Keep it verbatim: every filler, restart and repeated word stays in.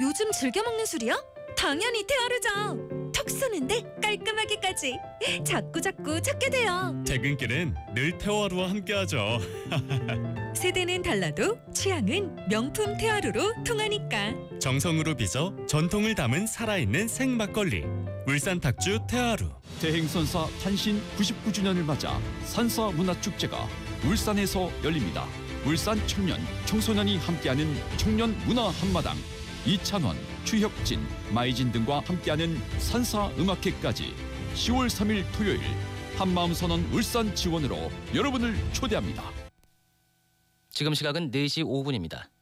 요즘 즐겨 먹는 술이야? 당연히 테아르죠. 턱 쏘는데 깔끔하게까지. 자꾸자꾸 찾게 돼요. 퇴근길은 늘 테오하루와 함께하죠. 세대는 달라도 취향은 명품 테아르로 통하니까. 정성으로 빚어 전통을 담은 살아있는 생막걸리. 울산 탁주 테아루. 대행선사 탄신 구십구 주년을 맞아 산사문화축제가 울산에서 열립니다. 울산 청년, 청소년이 함께하는 청년 문화 한마당, 이찬원, 추혁진, 마이진 등과 함께하는 산사음악회까지 시월 삼일 토요일 한마음 선언 울산 지원으로 여러분을 초대합니다. 지금 시각은 네 시 오 분입니다.